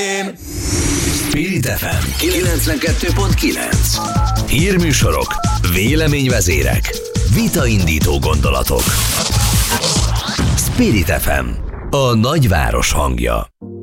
Spirit FM 92.9. Hírműsorok, véleményvezérek, vitaindító gondolatok. Spirit FM, a nagyváros hangja.